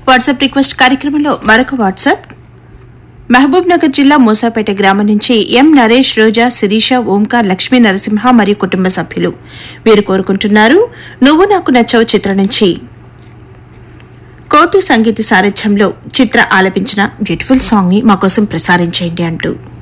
WhatsApp request కార్యక్రమంలో మరొక WhatsApp Mahabub Nagar జిల్లా మూసాపేట గ్రామం నుంచి ఎం నరేష్, రోజా, శిరీష, ఓంకార్, లక్ష్మీ నరసింహ మరియు కుటుంబ సభ్యులు వీరు కోరుకుంటున్నారు నువ్వు నాకు నచ్చవు చిత్రం నుంచి కోటి సంగీత సారథ్యంలో చిత్ర ఆలపించిన బ్యూటిఫుల్ సాంగ్ ని మా కోసం ప్రసారం చేయండి అంటూ.